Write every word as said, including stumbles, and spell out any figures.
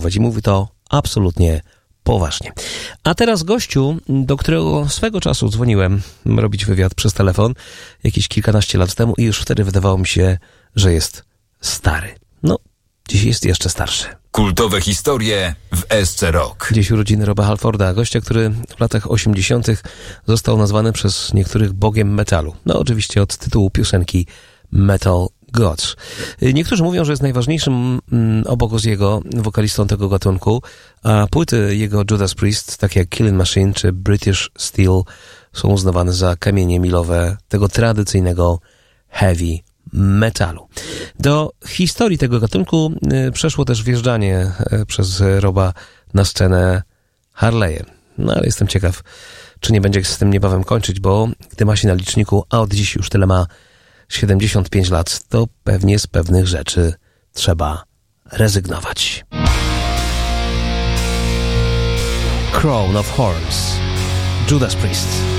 traktować i mówi to absolutnie poważnie. A teraz gościu, do którego swego czasu dzwoniłem robić wywiad przez telefon jakieś kilkanaście lat temu i już wtedy wydawało mi się, że jest stary. No, dziś jest jeszcze starszy. Kultowe historie w S C Rock. Dziś urodziny Roba Halforda, gościa, który w latach osiemdziesiątych został nazwany przez niektórych bogiem metalu. No oczywiście od tytułu piosenki Metal Gods. Niektórzy mówią, że jest najważniejszym mm, obok Ozzy'ego wokalistą tego gatunku, a płyty jego Judas Priest, takie jak Killing Machine czy British Steel, są uznawane za kamienie milowe tego tradycyjnego heavy metalu. Do historii tego gatunku y, przeszło też wjeżdżanie y, przez Roba na scenę Harley'em. No ale jestem ciekaw, czy nie będzie z tym niebawem kończyć, bo gdy ma się na liczniku, a od dziś już tyle ma siedemdziesiąt pięć lat, to pewnie z pewnych rzeczy trzeba rezygnować. Crown of Horns, Judas Priest.